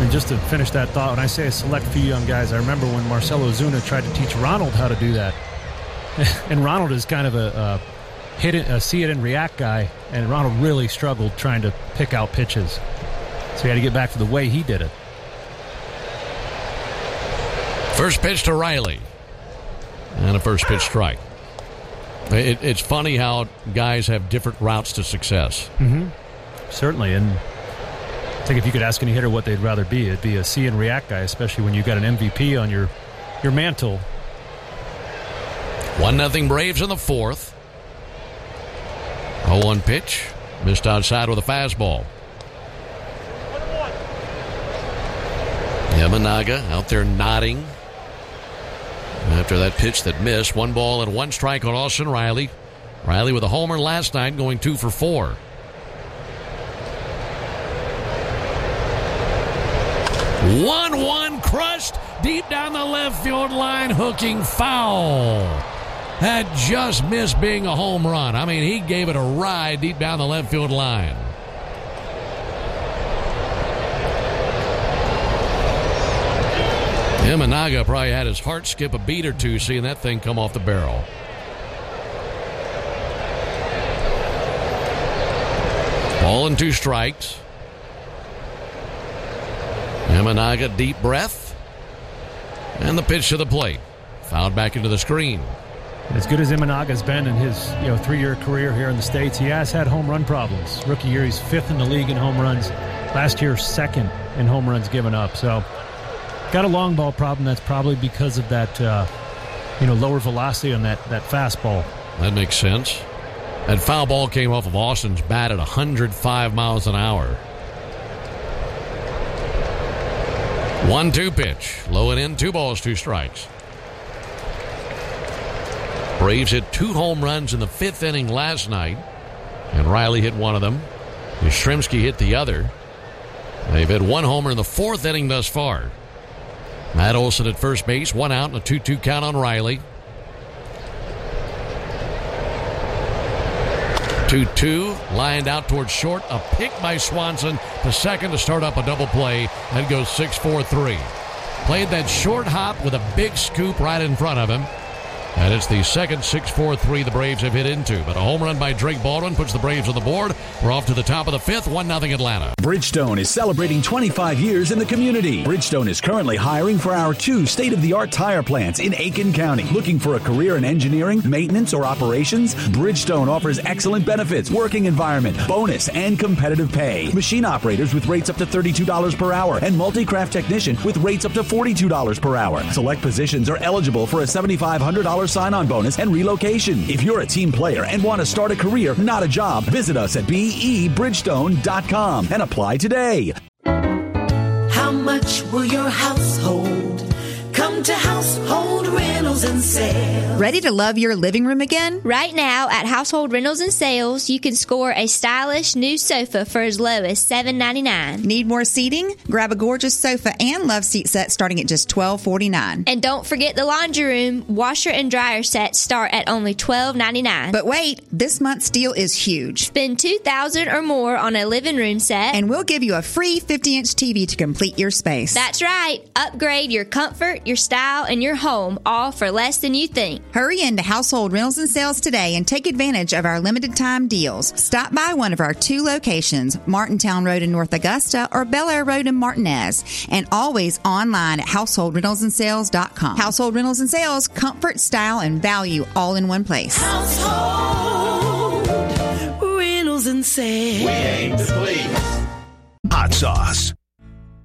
And just to finish that thought, when I say a select few young guys, I remember when Marcelo Zuna tried to teach Ronald how to do that. And Ronald is kind of a see it and react guy, and Ronald really struggled trying to pick out pitches. So he had to get back to the way he did it. First pitch to Riley. And a first pitch strike. It's funny how guys have different routes to success. Mm-hmm. Certainly. And I think if you could ask any hitter what they'd rather be, it'd be a see and react guy, especially when you've got an MVP on your mantle. 1-0 Braves in the fourth. 0-1 pitch. Missed outside with a fastball. Yamanaga out there nodding after that pitch that missed. 1 ball and 1 strike on Austin Riley. Riley with a homer last night, going 2 for 4. One crushed deep down the left field line, hooking foul. That just missed being a home run. I mean, he gave it a ride deep down the left field line. Yamanaga probably had his heart skip a beat or two seeing that thing come off the barrel. Ball and 2 strikes. Yamanaga, deep breath. And the pitch to the plate. Fouled back into the screen. As good as Imanaga's been in his 3-year career here in the States, he has had home run problems. Rookie year, he's 5th in the league in home runs. Last year, 2nd in home runs given up. So, got a long ball problem. That's probably because of that, lower velocity on that fastball. That makes sense. That foul ball came off of Austin's bat at 105 miles an hour. 1-2 pitch. Low and in, 2 balls, 2 strikes. Braves hit 2 home runs in the 5th inning last night, and Riley hit one of them. Yastrzemski hit the other. They've had 1 homer in the 4th inning thus far. Matt Olson at first base, 1 out and a 2-2 count on Riley. 2-2, lined out towards short. A pick by Swanson to second to start up a double play. That goes 6-4-3. Played that short hop with a big scoop right in front of him. And it's the second 6-4-3 the Braves have hit into. But a home run by Drake Baldwin puts the Braves on the board. We're off to the top of the 5th, 1-0 Atlanta. Bridgestone is celebrating 25 years in the community. Bridgestone is currently hiring for our 2 state-of-the-art tire plants in Aiken County. Looking for a career in engineering, maintenance, or operations? Bridgestone offers excellent benefits, working environment, bonus, and competitive pay. Machine operators with rates up to $32 per hour and multi-craft technician with rates up to $42 per hour. Select positions are eligible for a $7,500 sign-on bonus and relocation. If you're a team player and want to start a career, not a job, visit us at BEBridgestone.com and apply today. How much will your household come to Household Rentals and Sales? Ready to love your living room again? Right now at Household Rentals and Sales, you can score a stylish new sofa for as low as $7.99. Need more seating? Grab a gorgeous sofa and love seat set starting at just $12.49. And don't forget the laundry room. Washer and dryer sets start at only $12.99. But wait, this month's deal is huge. Spend $2,000 or more on a living room set, and we'll give you a free 50-inch TV to complete your space. That's right. Upgrade your comfort, your style, and your home, all for less than you think. Hurry into Household Rentals and Sales today and take advantage of our limited time deals. Stop by one of our 2 locations, Martintown Road in North Augusta or Bel Air Road in Martinez, and always online at householdrentalsandsales.com. Household Rentals and Sales, comfort, style, and value all in one place. Household Rentals and Sales. We aim to please. Hot sauce.